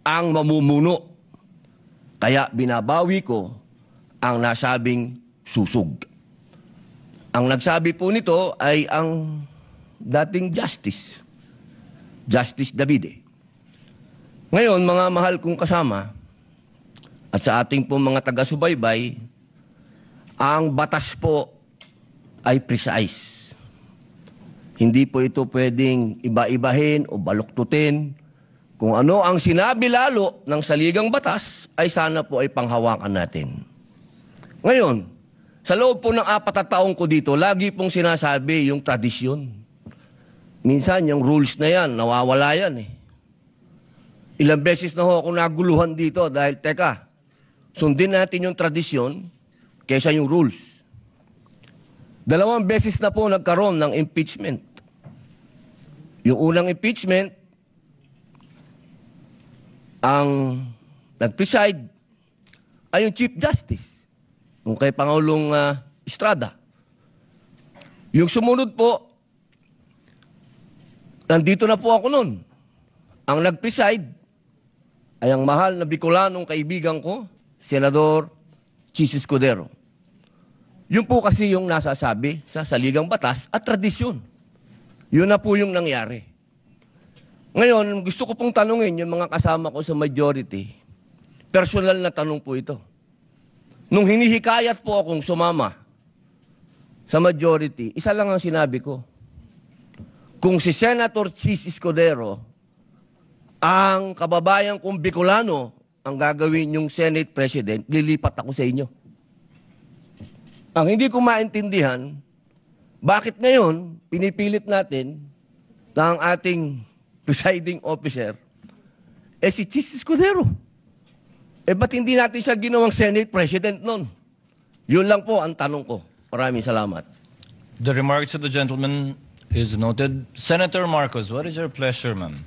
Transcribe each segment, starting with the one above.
ang mamumuno. Kaya binabawi ko ang nasabing susug. Ang nagsabi po nito ay ang dating Justice Davide. Ngayon, mga mahal kong kasama, at sa ating po mga taga-subaybay, ang batas po ay precise. Hindi po ito pwedeng iba-ibahin o baluktutin. Kung ano ang sinabi lalo ng saligang batas, ay sana po ay panghawakan natin. Ngayon, sa loob po ng 4 na taong ko dito, lagi pong sinasabi yung tradisyon. Minsan, yung rules na yan, nawawala yan eh. Ilang beses na ho ako naguluhan dito dahil, teka, sundin natin yung tradisyon kaysa yung rules. 2 beses na po nagkaroon ng impeachment. Yung unang impeachment, ang nag-preside ay yung Chief Justice, yung kay Pangulong Estrada. Yung sumunod po, nandito na po ako nun. Ang nag-preside ay ang mahal na Bicolanong kaibigan ko, Senador Chis Escudero. Yun po kasi yung nasasabi sa saligang batas at tradisyon. Yun na po yung nangyari. Ngayon, gusto ko pong tanungin yung mga kasama ko sa majority. Personal na tanong po ito. Nung hinihikayat po akong sumama sa majority, isa lang ang sinabi ko. Kung si Senator Chis Escudero, ang kababayan kong Bicolano, ang gagawin yung Senate President, lilipat ako sa inyo. Ang hindi ko maintindihan, bakit ngayon pinipilit natin na ang ating presiding officer si Chis Escudero? Ba't hindi natin siya ginawang Senate President nun? Yun lang po ang tanong ko. Maraming salamat. The remarks of the gentleman is noted. Senator Marcos, what is your pleasure, ma'am?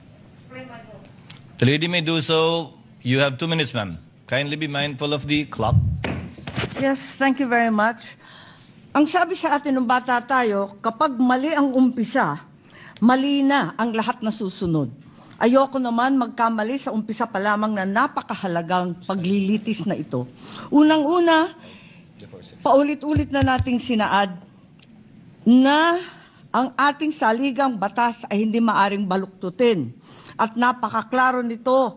The lady may do so. You have 2 minutes, ma'am. Kindly be mindful of the clock. Yes, thank you very much. Ang sabi sa atin ng bata tayo, kapag mali ang umpisa, mali na ang lahat na susunod. Ayoko naman magkamali sa umpisa pa lamang na napakahalagang paglilitis na ito. Unang-una, paulit-ulit na nating sinaad na ang ating saligang batas ay hindi maaring baluktutin. At napakaklaro nito.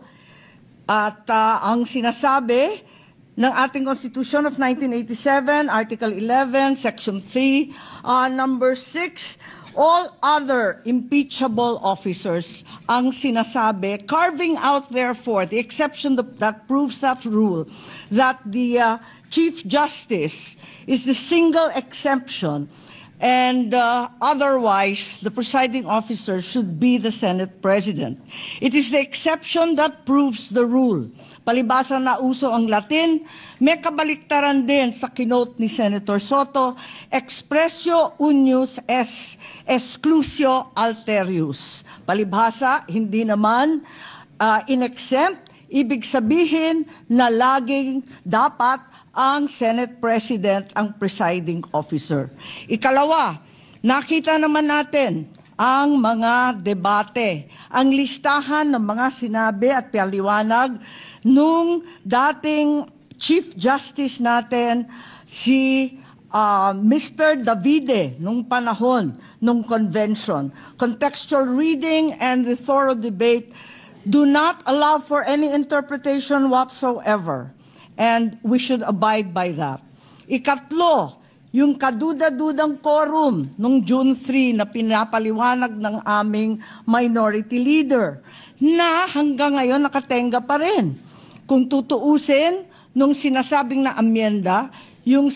At ang sinasabi ng ating Constitution of 1987, Article 11, Section 3, Number 6, all other impeachable officers ang sinasabi, carving out therefore the exception that proves that rule, that the Chief Justice is the single exception, and otherwise the presiding officer should be the Senate President. It is the exception that proves the rule. Palibasa na uso ang Latin, may kabaliktaran din sa kinote ni Senator Soto, expressio unius est exclusio alterius. Palibhasa, hindi naman in-exempt, ibig sabihin na laging dapat ang Senate President ang presiding officer. Ikalawa, nakita naman natin ang mga debate, ang listahan ng mga sinabi at paliwanag nung dating Chief Justice natin, si Mr. Davide, nung panahon, nung convention. Contextual reading and the thorough debate do not allow for any interpretation whatsoever. And we should abide by that. Ikatlo, yung kaduda-dudang quorum nung June 3 na pinapaliwanag ng aming minority leader na hanggang ngayon nakatenga pa rin. Kung tutuusin, nung sinasabing na amyenda, yung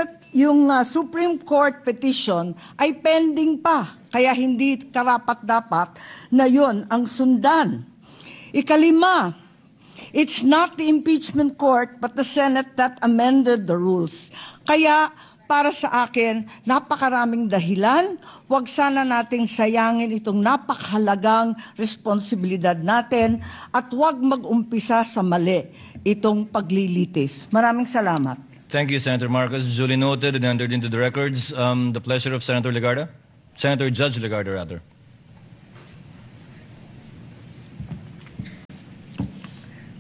Supreme Court petition ay pending pa, kaya hindi karapat-dapat na yon ang sundan. Ikalima, it's not the impeachment court but the Senate that amended the rules. Kaya para sa akin, napakaraming dahilan. Huwag sana nating sayangin itong napakahalagang responsibilidad natin at huwag mag-umpisa sa mali itong paglilitis. Maraming salamat. Thank you, Senator Marcos. Duly noted and entered into the records. The pleasure of Senator Legarda. Senator Judge Legarda, rather.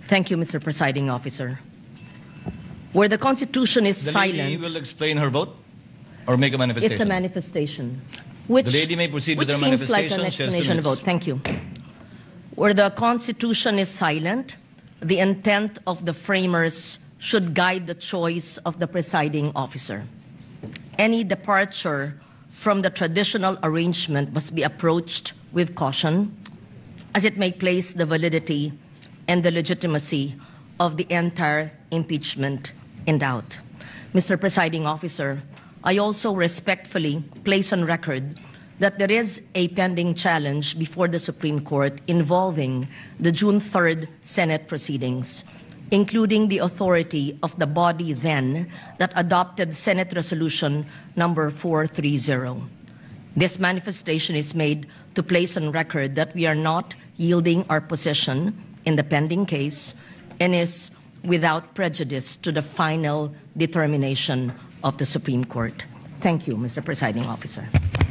Thank you, Mr. Presiding Officer. Where the Constitution is The lady silent, will explain her vote or make a manifestation. it's a manifestation. Which, The lady may proceed with which her seems like an manifestation. She has 2 explanation of minutes. vote. Thank you. Where the Constitution is silent, the intent of the framers should guide the choice of the presiding officer. Any departure from the traditional arrangement must be approached with caution, as it may place the validity and the legitimacy of the entire impeachment in doubt. Mr. Presiding Officer, I also respectfully place on record that there is a pending challenge before the Supreme Court involving the June 3rd Senate proceedings, including the authority of the body then that adopted Senate Resolution number 430. This manifestation is made to place on record that we are not yielding our position in the pending case and is without prejudice to the final determination of the Supreme Court. Thank you, Mr. Presiding Officer.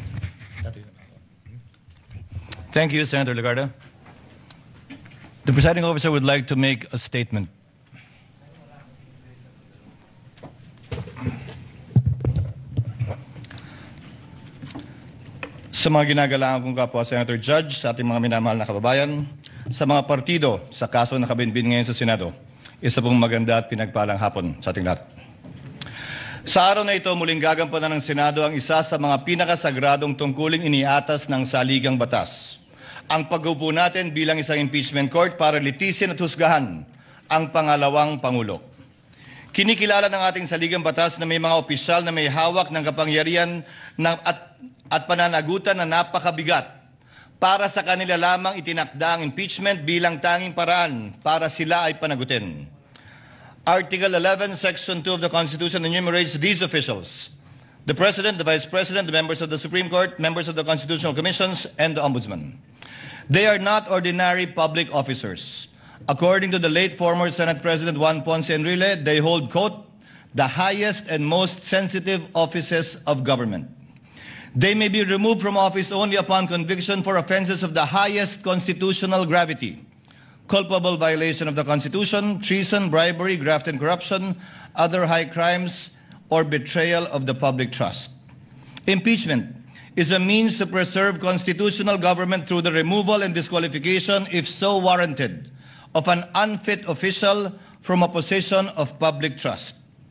Thank you, Senator Legarda. The presiding officer would like to make a statement. Sa mga ginagalangan kong kapwa Senator Judge, sa ating mga minamahal na kababayan, sa mga partido sa kaso na kabinbin ngayon sa Senado, isa pong maganda at pinagpalang hapon sa ating lahat. Sa araw na ito, muling gagampanan ng Senado ang isa sa mga pinakasagradong tungkuling iniatas ng saligang batas. Ang pag-upo natin bilang isang impeachment court para litisin at husgahan ang pangalawang Pangulo. Kinikilala ng ating saligang batas na may mga opisyal na may hawak ng kapangyarihan at pananagutan na napakabigat para sa kanila lamang itinakda ang impeachment bilang tanging paraan para sila ay panagutin. Article 11, Section 2 of the Constitution enumerates these officials: the President, the Vice President, the members of the Supreme Court, members of the Constitutional Commissions, and the Ombudsman. They are not ordinary public officers. According to the late former Senate President Juan Ponce Enrile, they hold, quote, the highest and most sensitive offices of government. They may be removed from office only upon conviction for offenses of the highest constitutional gravity: culpable violation of the Constitution, treason, bribery, graft and corruption, other high crimes, or betrayal of the public trust. Impeachment is a means to preserve constitutional government through the removal and disqualification, if so warranted, of an unfit official from a position of public trust.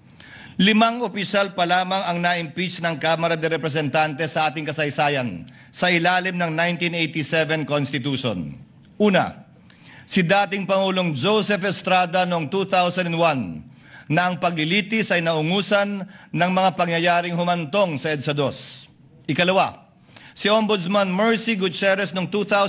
5 opisyal pa lamang ang na-impeach ng Kamara de Representantes sa ating kasaysayan sa ilalim ng 1987 Constitution. Una, si dating Pangulong Joseph Estrada noong 2001 na ang paglilitis ay naungusan ng mga pangyayaring humantong sa EDSA 2. Ikalawa, si Ombudsman Mercy Gutierrez noong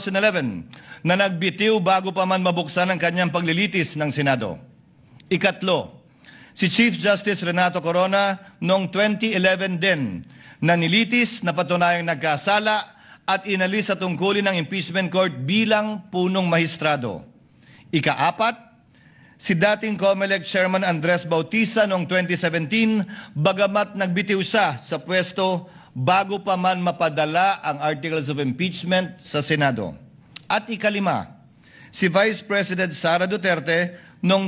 2011 na nagbitiw bago pa man mabuksan ang kanyang paglilitis ng Senado. Ikatlo, si Chief Justice Renato Corona noong 2011 din na nilitis na patunayang nagkasala at inalis sa tungkulin ng impeachment court bilang punong mahistrado. Ikaapat, si dating COMELEC Chairman Andres Bautista noong 2017 bagamat nagbitiw siya sa pwesto bago pa man mapadala ang articles of impeachment sa Senado. At ikalima, si Vice President Sara Duterte noong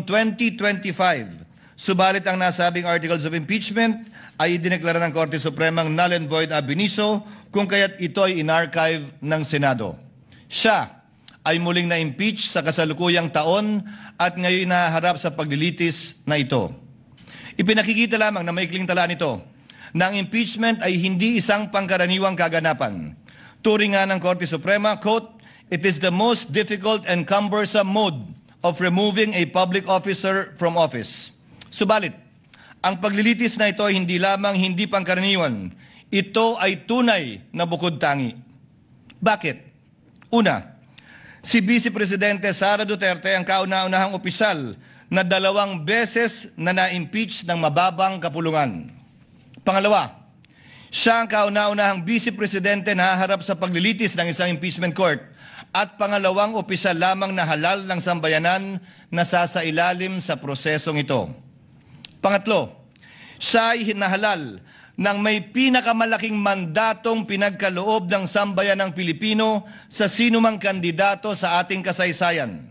2025. Subalit ang nasabing articles of impeachment ay idineklara ng Korte Supremang null and void ab initio kung kaya't ito ay inarchive ng Senado. Siya ay muling na-impeach sa kasalukuyang taon at ngayon naharap sa paglilitis na ito. Ipinakikita lamang na maikling tala nito na ang impeachment ay hindi isang pangkaraniwang kaganapan. Turing nga ng Korte Suprema, quote, it is the most difficult and cumbersome mode of removing a public officer from office. Subalit, ang paglilitis na ito ay hindi lamang hindi pangkaraniwan. Ito ay tunay na bukod tangi. Bakit? Una, si Vice Presidente Sara Duterte ang kauna-unahang opisyal na 2 beses na na-impeach ng mababang kapulungan. Pangalawa, siya ang kauna-unahang Vice Presidente na haharap sa paglilitis ng isang impeachment court at pangalawang opisyal lamang na halal ng sambayanan na sasailalim sa prosesong ito. Pangatlo, siya ay nahalal ng may pinakamalaking mandatong pinagkaloob ng sambayanang Pilipino sa sinumang kandidato sa ating kasaysayan.